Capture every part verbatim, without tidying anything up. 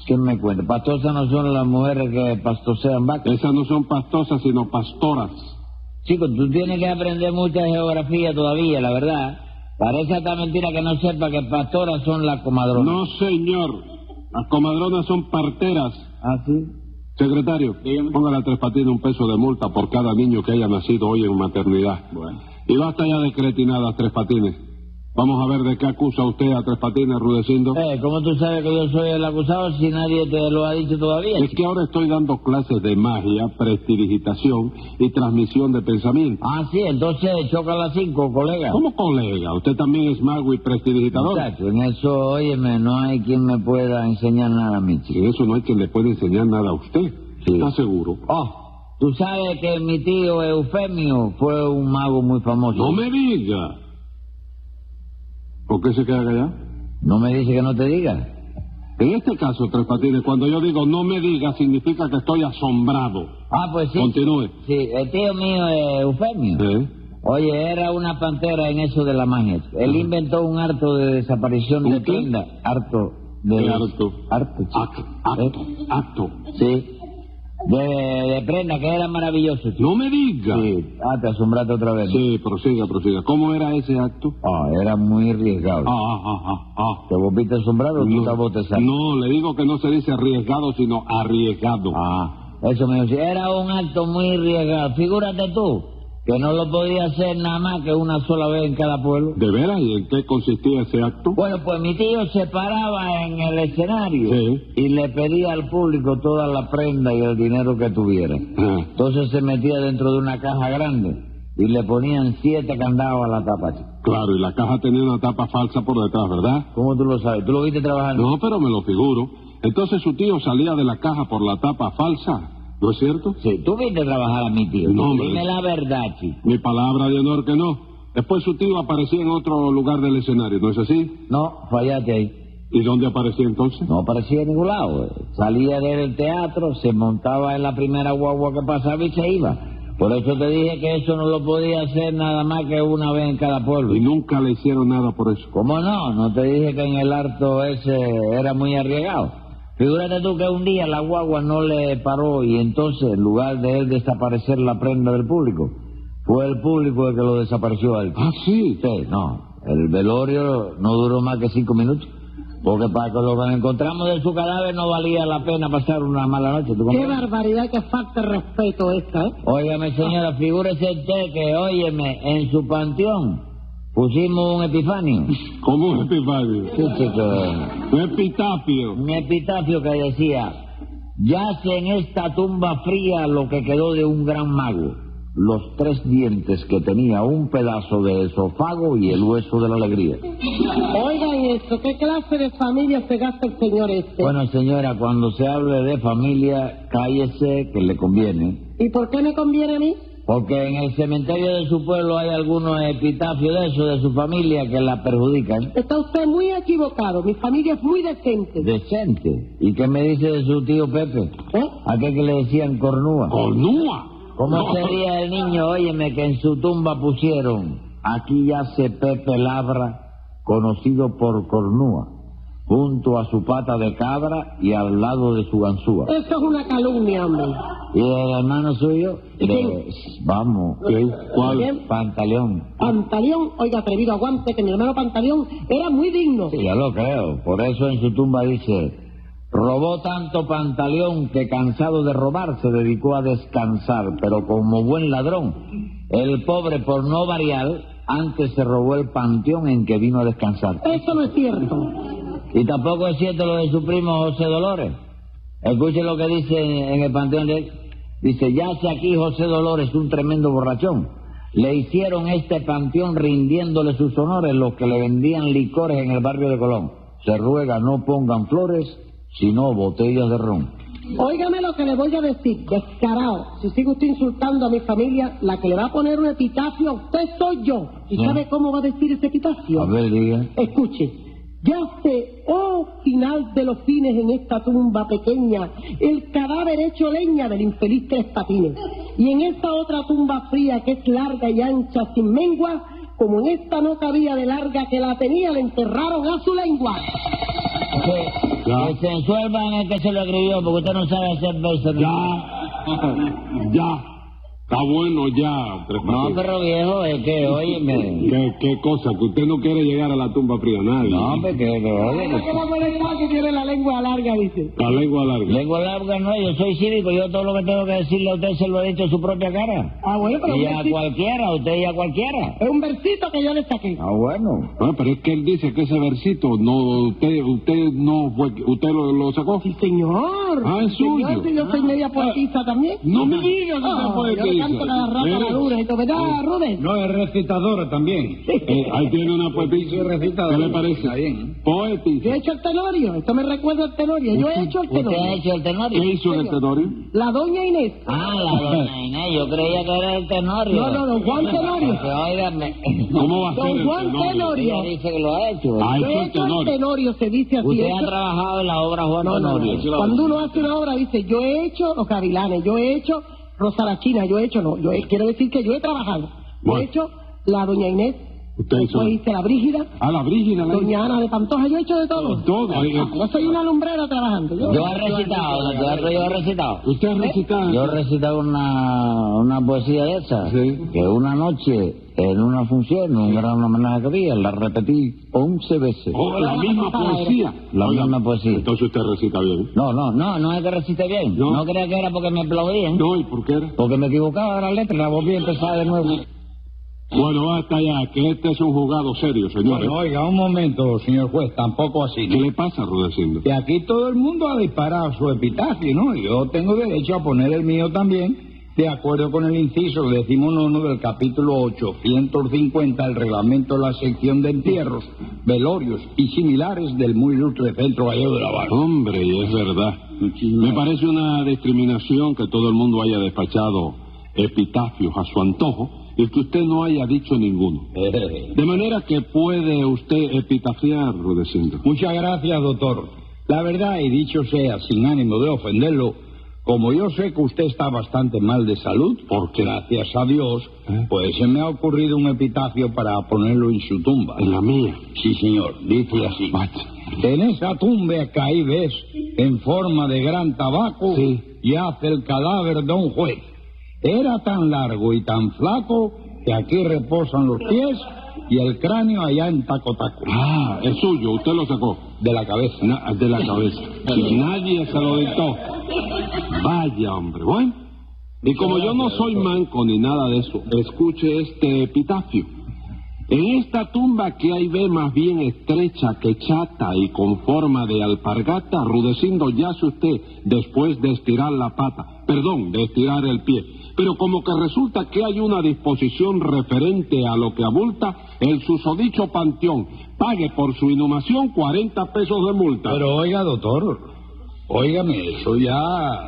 ¿Qué me cuenta? Pastosas no son las mujeres que pastosean vacas. Esas no son pastosas, sino pastoras. Chico, tú tienes que aprender mucha geografía todavía, la verdad. Parece hasta mentira que no sepa que pastoras son las comadronas. No, señor. Las comadronas son parteras. ¿Ah, sí? Secretario, Dígame. póngale a Tres Patines un peso de multa por cada niño que haya nacido hoy en maternidad. Bueno. Y basta ya de cretinadas, Tres Patines. Vamos a ver de qué acusa usted a Tres Patines, Rudecindo. Eh, ¿cómo tú sabes que yo soy el acusado si nadie te lo ha dicho todavía? Es que ahora estoy dando clases de magia, prestidigitación y transmisión de pensamiento. Ah, sí, entonces choca a las cinco, colega. ¿Cómo colega? Usted también es mago y prestidigitador. Muchacho, en eso, óyeme, no hay quien me pueda enseñar nada a mí, chico. En eso no hay quien le pueda enseñar nada a usted. Sí. ¿Está seguro? Oh, tú sabes que mi tío Eufemio fue un mago muy famoso. No me diga. ¿Por qué se queda callado? No me dice que no te diga. En este caso, Tres Patines, cuando yo digo no me diga, significa que estoy asombrado. Ah, pues sí. Continúe. Sí, el tío mío es Eufemio. ¿Eh? Oye, era una pantera en eso de la magia. Él inventó un harto de desaparición ¿Un de qué? prenda. Harto de... ¿Qué harto? Harto, chico. Acto, acto, ¿Eh? acto. Sí. De, de prenda, que era maravilloso, chico. No me diga. Sí. Ah, te asombraste otra vez. ¿no? Sí, prosiga, prosiga. ¿Cómo era ese acto? Ah, era muy arriesgado. Ah, ah, ah, ah, ah. ¿Te volviste asombrado o tú estás botezado? No, le digo que no se dice arriesgado, sino arriesgado. Ah, eso me decía. Era un acto muy arriesgado. Figúrate tú, que no lo podía hacer nada más que una sola vez en cada pueblo. ¿De veras? ¿Y en qué consistía ese acto? Bueno, pues mi tío se paraba en el escenario Sí. y le pedía al público toda la prenda y el dinero que tuviera. Ah. Entonces se metía dentro de una caja grande y le ponían siete candados a la tapa, chico. Claro, y la caja tenía una tapa falsa por detrás, ¿verdad? ¿Cómo tú lo sabes? ¿Tú lo viste trabajando? No, pero me lo figuro. Entonces su tío salía de la caja por la tapa falsa, ¿no es cierto? Sí, tú viste trabajar a mi tío. No, hombre. Dime la verdad, chico. Mi palabra de honor que no. Después su tío aparecía en otro lugar del escenario, ¿no es así? No, fallaste ahí. ¿Y dónde aparecía entonces? No aparecía en ningún lado. eh. Salía del teatro, se montaba en la primera guagua que pasaba y se iba. Por eso te dije que eso no lo podía hacer nada más que una vez en cada pueblo. Y nunca le hicieron nada por eso. ¿Cómo no? ¿No te dije que en el harto ese era muy arriesgado? Figúrate tú que un día la guagua no le paró y entonces, en lugar de él desaparecer la prenda del público, fue el público el que lo desapareció a él. Ah, sí. Sí, no. El velorio no duró más que cinco minutos. Porque para que lo que encontramos de su cadáver no valía la pena pasar una mala noche. ¿Tú Qué comprendes? barbaridad, qué falta de respeto esta, ¿eh? Óigame, señora, figúrese usted que, óyeme, en su panteón pusimos un epifanio. ¿Cómo un epifanio? Sí, chico. Un epitafio. Un epitafio que decía: yace en esta tumba fría lo que quedó de un gran mago, los tres dientes que tenía, un pedazo de esófago y el hueso de la alegría. Oigan esto, ¿qué clase de familia se gasta el señor este? Bueno, señora, cuando se hable de familia, cállese que le conviene. ¿Y por qué me conviene a mí? Porque en el cementerio de su pueblo hay algunos epitafios de eso, de su familia, que la perjudican. Está usted muy equivocado, mi familia es muy decente. Decente. ¿Y qué me dice de su tío Pepe? ¿Eh? Aquel que le decían cornúa. ¡Cornúa! ¿Cómo No. sería el niño, óyeme, que en su tumba pusieron: aquí yace Pepe Labra, conocido por cornúa, junto a su pata de cabra y al lado de su ganzúa? Eso es una calumnia, hombre. ¿Y el hermano suyo? ¿Y quién? De- Vamos. ¿Qué? ¿Cuál? ¿Quién? Pantaleón. Pantaleón, oiga, atrevido, aguante, que mi hermano Pantaleón era muy digno. Sí, ya lo creo. Por eso en su tumba dice: robó tanto Pantaleón que, cansado de robar, se dedicó a descansar, pero como buen ladrón, el pobre, por no variar, antes se robó el panteón en que vino a descansar. Eso no es cierto. Y tampoco es cierto lo de su primo José Dolores. Escuche lo que dice en el panteón de él. Dice: yace aquí José Dolores, un tremendo borrachón. Le hicieron este panteón rindiéndole sus honores los que le vendían licores en el barrio de Colón. Se ruega no pongan flores, sino botellas de ron. Óigame lo que le voy a decir, descarado. Si sigue usted insultando a mi familia, la que le va a poner un epitafio a usted soy yo. ¿Y Sí. sabe cómo va a decir ese epitafio? A ver, diga. Escuche. Yace, oh final de los fines, en esta tumba pequeña, el cadáver hecho leña del infeliz Tres Patines. Y en esta otra tumba fría, que es larga y ancha sin mengua, como en esta no cabía de larga que la tenía, le enterraron a su lengua. Que, Ya. Que se ensuelvan el que se lo escribió, porque usted no sabe hacer verso. Ya, ya. Está bueno ya, Tres No, Patines. pero viejo, es que, óyeme... ¿Qué, qué cosa? Que usted no quiere llegar a la tumba fría, nadie. No, porque, que, oye, ¿Por qué no puede estar que tiene la lengua larga, dice? La lengua larga. lengua larga no, yo soy cívico, yo todo lo que tengo que decirle a usted se lo he dicho a su propia cara. Ah, bueno, pero Y un a versito, cualquiera, a usted y a cualquiera. es un versito que yo le saqué. Ah, bueno. Ah, pero es que él dice que ese versito, no, usted, usted no fue, usted lo, lo sacó. Sí, señor. Ah, es Sí, señor, suyo. si yo soy media poetisa también. No me digas que Ah, usted puede yo le canto cada rato a la Lourdes, ¿verdad, Rubén? No, es recitadora también. Eh, ahí tiene una poetisa. Sí, recitadora. ¿Qué le parece? Está bien. Yo Poetisa. he hecho el tenorio, esto me recuerda al tenorio. Yo he hecho el ¿Usted ha tenorio. hecho el tenorio? ¿Qué hizo en el tenorio? La doña Inés. Ah, la doña Inés, yo creía que era el tenorio. No, no, don Juan Tenorio. Porque, óigame. ¿Cómo va a ser Don el Juan tenorio? Tenorio. Ella dice que lo ha hecho. Ah, Yo hizo he el hecho el tenorio. tenorio, se dice así. Usted he ha hecho- trabajado en la obra Juan No, no, Tenorio. no. Cuando uno hace una obra dice, yo he hecho los gavilanes, yo he hecho Rosa la China, yo he hecho, no, yo he- quiero decir que yo he trabajado. Yo Bueno. he hecho la doña Inés, Usted hizo. después hice la Brígida, Ah, la Brígida. la doña Ana de Pantoja, yo he hecho de todo. Todo. Ahí, eh, Yo soy una lumbrera trabajando. Yo, Yo he recitado, en el teatro yo he recitado. ¿Usted ha recitado? Yo he recitado una, una poesía de esa, Sí. que una noche, en una función, un gran homenaje que había, la repetí once veces. Oh, la misma poesía. La Oiga, misma poesía. Entonces usted recita bien. No, no, no, no es que recite bien. No. No, crea que era porque me aplaudían. No, ¿y por qué era? Porque me equivocaba de la letra, la volví a empezar de nuevo. Bueno, basta ya, que este es un juzgado serio, señores. Bueno, oiga, un momento, señor juez, tampoco así. ¿Qué ¿no? le pasa, Rudecindo? Que aquí todo el mundo ha disparado su epitafio, ¿no? Yo tengo derecho a poner el mío también, de acuerdo con el inciso decimonono del capítulo ochocientos cincuenta del reglamento de la sección de entierros, velorios y similares del muy ilustre Centro Gallego de la Barra. Hombre, y es verdad. Me parece una discriminación que todo el mundo haya despachado epitafios a su antojo y que usted no haya dicho ninguno. De manera que puede usted epitafiar, Rudecindo. Muchas gracias, doctor. La verdad, y dicho sea sin ánimo de ofenderlo, como yo sé que usted está bastante mal de salud, porque gracias a Dios, ¿Eh? pues se me ha ocurrido un epitafio para ponerlo en su tumba. En la mía. Sí, señor, dice así. Vaya. En esa tumba que ahí ves, en forma de gran tabaco, Sí. yace el cadáver de un juez. Era tan largo y tan flaco que aquí reposan los pies y el cráneo allá en taco taco. Ah, es suyo, usted lo sacó. De la cabeza. Na- de la cabeza. Y nadie se lo dictó. Vaya, hombre. Bueno, y como yo no soy manco ni nada de eso, escuche este epitafio. En esta tumba que ahí ve más bien estrecha que chata y con forma de alpargata, Rudecindo yace usted después de estirar la pata, perdón, de estirar el pie. Pero como que resulta que hay una disposición referente a lo que abulta, el susodicho panteón pague por su inhumación cuarenta pesos de multa. Pero oiga, doctor, óigame, eso ya...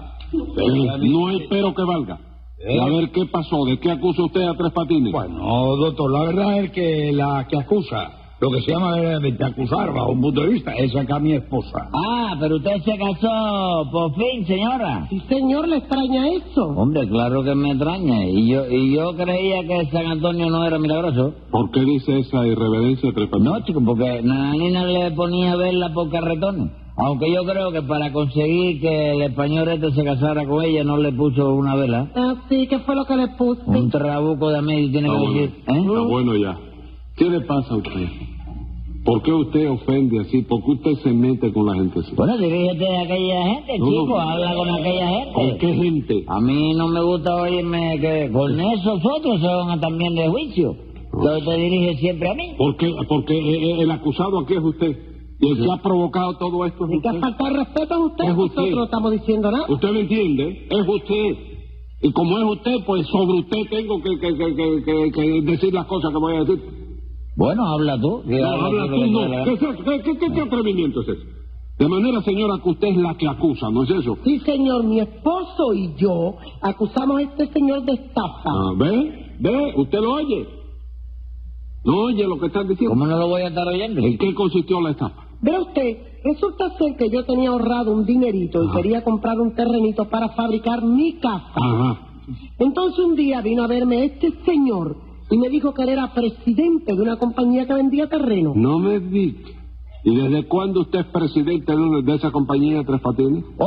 Eh, no hay pero que valga. ¿Eh? A ver qué pasó, ¿de qué acusa usted a Tres Patines? Bueno, doctor, la verdad es que la que acusa, lo que se llama de acusar bajo un punto de vista, es acá mi esposa. Ah, pero usted se casó por fin, señora. Sí, señor, ¿le extraña eso? Hombre, claro que me extraña. Y yo y yo creía que San Antonio no era milagroso. ¿Por qué dice esa irreverencia Tres Patines? No, chico, porque Nananina le ponía verla por carretones. Aunque yo creo que para conseguir que el español este se casara con ella no le puso una vela. Ah, sí, ¿qué fue lo que le puse? Un trabuco de medio tiene Está que bueno, decir. ¿Eh? está bueno ya. ¿Qué le pasa a usted? ¿Por qué usted ofende así? ¿Por qué usted se mete con la gente así? Bueno, dirígete a aquella gente, No, chico, no. habla con aquella gente. ¿Con qué gente? A mí no me gusta oírme que con esos otros se van también de juicio. Entonces te dirige siempre a mí. ¿Por qué? Porque eh, el acusado aquí es usted. Y el que ha provocado todo esto es ¿Y que usted. falta de respeto a usted? Es usted. Nosotros no estamos diciendo nada. ¿Usted me entiende? Es usted. Y como es usted, pues sobre usted tengo que, que, que, que, que- que decir las cosas que voy a decir. Bueno, habla tú. que No, habla habla tú tú, lo que no. te da la ¿Qué, gana. qué, qué, qué- qué atrevimiento es ese? De manera, señora, que usted es la que acusa, ¿no es eso? Sí, señor, mi esposo y yo acusamos a este señor de estafa. Ah, ¿Ve? ¿Ve? ¿Usted lo oye? ¿No oye lo que están diciendo? ¿Cómo no lo voy a estar oyendo? ¿En qué consistió la estafa? Ve usted, resulta ser que yo tenía ahorrado un dinerito y Ajá. quería comprar un terrenito para fabricar mi casa. Ajá. Entonces un día vino a verme este señor y me dijo que él era presidente de una compañía que vendía terreno. No me diga. ¿Y desde cuándo usted es presidente de de esa compañía, Tres Patines?